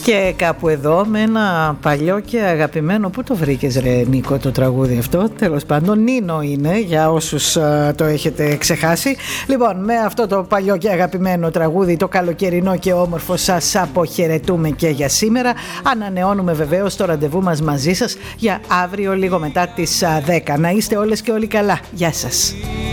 Και κάπου εδώ με ένα παλιό και αγαπημένο. Πού το βρήκες ρε Νίκο το τραγούδι αυτό? Τέλος πάντων Νίνο είναι, για όσους το έχετε ξεχάσει. Λοιπόν, με αυτό το παλιό και αγαπημένο τραγούδι, το καλοκαιρινό και όμορφο, σας αποχαιρετούμε και για σήμερα. Ανανεώνουμε βεβαίως το ραντεβού μας μαζί σας για αύριο λίγο μετά τις 10. Να είστε όλες και όλοι καλά. Γεια σας.